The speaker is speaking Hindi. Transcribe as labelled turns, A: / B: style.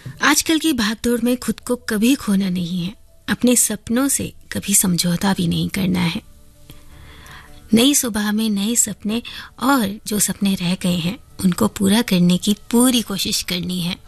A: आजकल की भागदौड़ में खुद को कभी खोना नहीं है, अपने सपनों से कभी समझौता भी नहीं करना है। नई सुबह में नए सपने और जो सपने रह गए हैं उनको पूरा करने की पूरी कोशिश करनी है।